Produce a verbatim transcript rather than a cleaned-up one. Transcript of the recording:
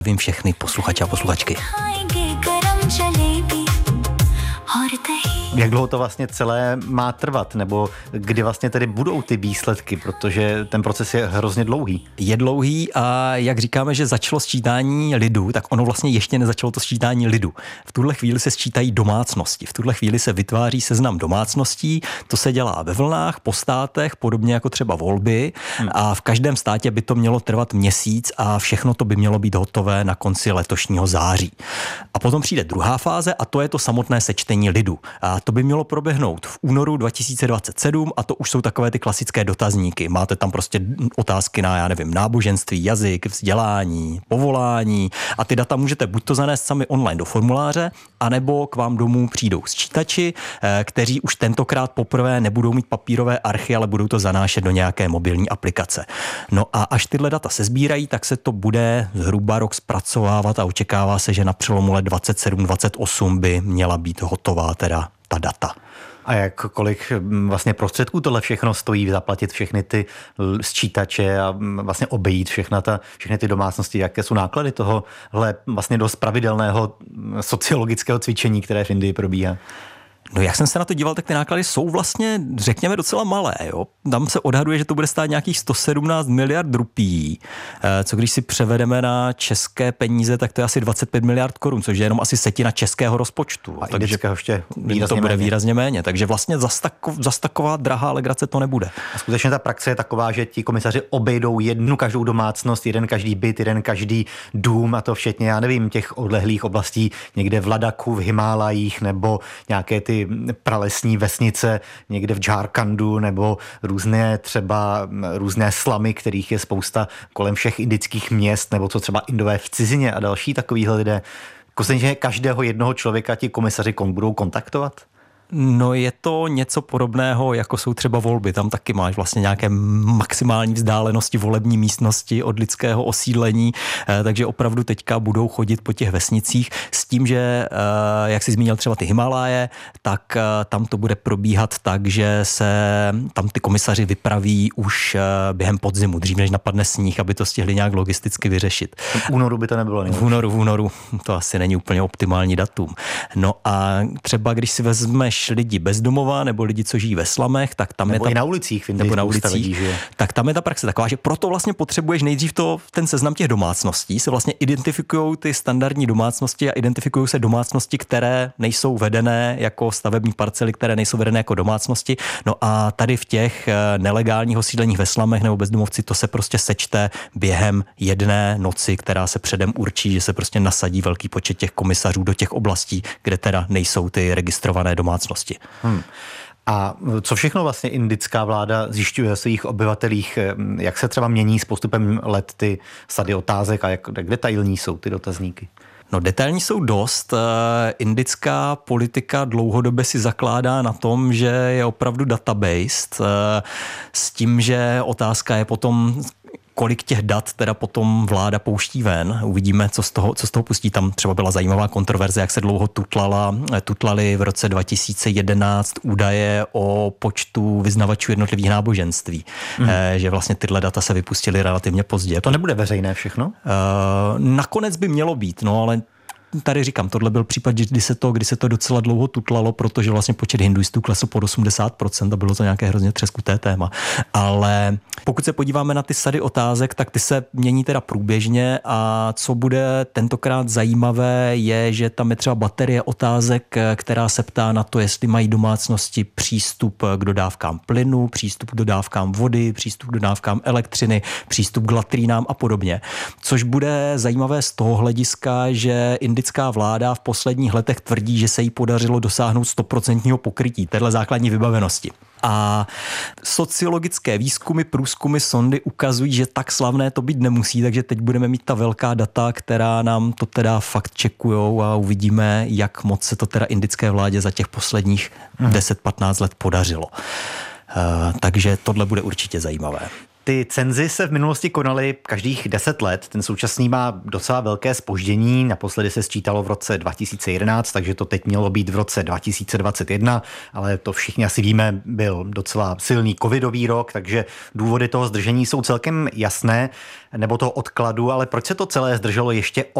Vím všechny posluchače a posluchačky. Jak dlouho to vlastně celé má trvat, nebo kdy vlastně tedy budou ty výsledky, protože ten proces je hrozně dlouhý? Je dlouhý a jak říkáme, že začalo sčítání lidu, tak ono vlastně ještě nezačalo to sčítání lidu. V tuhle chvíli se sčítají domácnosti, v tuhle chvíli se vytváří seznam domácností, to se dělá ve vlnách, po státech, podobně jako třeba volby hmm. a v každém státě by to mělo trvat měsíc a všechno to by mělo být hotové na konci letošního září. A potom přijde druhá fáze a to je to samotné sečtení lidu. A to by mělo proběhnout v únoru dva tisíce dvacet sedm a to už jsou takové ty klasické dotazníky. Máte tam prostě otázky na, já nevím, náboženství, jazyk, vzdělání, povolání a ty data můžete buď to zanést sami online do formuláře, anebo k vám domů přijdou sčítači, kteří už tentokrát poprvé nebudou mít papírové archy, ale budou to zanášet do nějaké mobilní aplikace. No a až tyhle data se sbírají, tak se to bude zhruba rok zpracovávat a očekává se, že na přelomu let dvacet sedm dvacet osm by měla být hotová teda ta data. A jak kolik vlastně prostředků tohle všechno stojí, zaplatit všechny ty sčítače a vlastně obejít všechna ta, všechny ty domácnosti, jaké jsou náklady tohohle vlastně dost pravidelného sociologického cvičení, které v Indii probíhá? No jak jsem se na to díval, tak ty náklady jsou vlastně, řekněme, docela malé. Jo? Tam se odhaduje, že to bude stát nějakých sto sedmnáct miliard rupí, co když si převedeme na české peníze, tak to je asi dvacet pět miliard korun, což je jenom asi setina českého rozpočtu. A takže ještě to bude méně. výrazně méně. Takže vlastně zas, tako, zas taková drahá legrace to nebude. A skutečně ta praxe je taková, že ti komisaři obejdou jednu každou domácnost, jeden každý byt, jeden každý dům a to včetně, já nevím, těch odlehlých oblastí někde v Ladaku, v Himálajích nebo nějaké ty pralesní vesnice někde v Džárkandu nebo různé třeba různé slamy, kterých je spousta kolem všech indických měst nebo co třeba Indové v cizině a další takovýhle lidé. Konstantně každého jednoho člověka ti komisaři budou kontaktovat? No je to něco podobného, jako jsou třeba volby. Tam taky máš vlastně nějaké maximální vzdálenosti volební místnosti od lidského osídlení, takže opravdu teďka budou chodit po těch vesnicích s tím, že, jak jsi zmínil třeba ty Himálaje, tak tam to bude probíhat tak, že se tam ty komisaři vypraví už během podzimu, dřív než napadne sníh, aby to stihli nějak logisticky vyřešit. V únoru by to nebylo nejlepší. V únoru, v únoru to asi není úplně optimální datum. No a třeba když si vezmeš lidi bezdomová nebo lidi, co žijí ve slamech, tak tam nebo je ta, i na ulicích, nebo na ulicích, lidí, tak tam je ta praxe taková, že proto vlastně potřebuješ nejdřív to, ten seznam těch domácností, se vlastně identifikují ty standardní domácnosti a identifikují se domácnosti, které nejsou vedené jako stavební parcely, které nejsou vedené jako domácnosti. No a tady v těch nelegálních osídleních ve slamech nebo bezdomovci to se prostě sečte během jedné noci, která se předem určí, že se prostě nasadí velký počet těch komisařů do těch oblastí, kde teda nejsou ty registrované domácnosti. Hmm. A co všechno vlastně indická vláda zjišťuje o svých obyvatelích? Jak se třeba mění s postupem let ty sady otázek a jak, jak detailní jsou ty dotazníky? No detailní jsou dost. Indická politika dlouhodobě si zakládá na tom, že je opravdu database s tím, že otázka je potom, kolik těch dat teda potom vláda pouští ven. Uvidíme, co z toho, co z toho pustí. Tam třeba byla zajímavá kontroverze, jak se dlouho tutlala, tutlali v roce dva tisíce jedenáct údaje o počtu vyznavačů jednotlivých náboženství. Hmm. E, že vlastně tyhle data se vypustily relativně pozdě. To nebude veřejné všechno? E, nakonec by mělo být, no ale tady říkám, tohle byl případ, kdy se to, kdy se to docela dlouho tutlalo, protože vlastně počet hinduistů klesl pod osmdesát procent a bylo to nějaké hrozně třeskuté téma. Ale pokud se podíváme na ty sady otázek, tak ty se mění teda průběžně a co bude tentokrát zajímavé je, že tam je třeba baterie otázek, která se ptá na to, jestli mají domácnosti přístup k dodávkám plynu, přístup k dodávkám vody, přístup k dodávkám elektřiny, přístup k latrínám a podobně. Což bude zajímavé z toho hlediska, že indická vláda v posledních letech tvrdí, že se jí podařilo dosáhnout stoprocentního pokrytí téhle základní vybavenosti. A sociologické výzkumy, průzkumy, sondy ukazují, že tak slavné to být nemusí, takže teď budeme mít ta velká data, která nám to teda fakt čekujou a uvidíme, jak moc se to teda indické vládě za těch posledních hmm. deset patnáct let podařilo. takže tohle bude určitě zajímavé. Ty cenzy se v minulosti konaly každých deset let, ten současný má docela velké zpoždění, naposledy se sčítalo v roce dva tisíce jedenáct, takže to teď mělo být v roce dva tisíce dvacet jedna, ale to všichni asi víme, byl docela silný covidový rok, takže důvody toho zdržení jsou celkem jasné, nebo toho odkladu, ale proč se to celé zdrželo ještě